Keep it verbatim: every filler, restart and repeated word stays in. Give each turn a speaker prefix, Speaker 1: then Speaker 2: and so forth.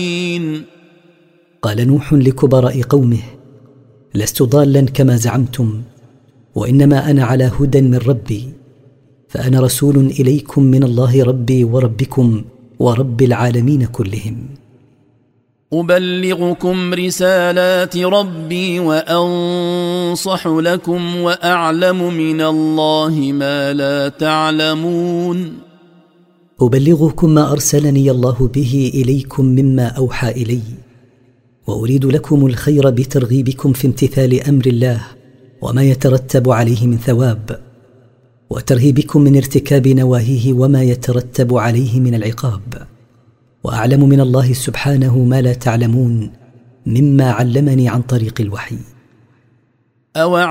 Speaker 1: قال نوح لكبراء قومه: لست ضالا كما زعمتم، وإنما أنا على هدى من ربي، فأنا رسول إليكم من الله ربي وربكم ورب العالمين كلهم.
Speaker 2: أبلغكم رسالات ربي وأنصح لكم وأعلم من الله ما لا تعلمون.
Speaker 1: أبلغكم ما أرسلني الله به إليكم مما أوحى إلي، وأريد لكم الخير بترغيبكم في امتثال أمر الله وما يترتب عليه من ثواب، وترهيبكم من ارتكاب نواهيه وما يترتب عليه من العقاب، وأعلم من الله سبحانه ما لا تعلمون مما علمني عن طريق الوحي.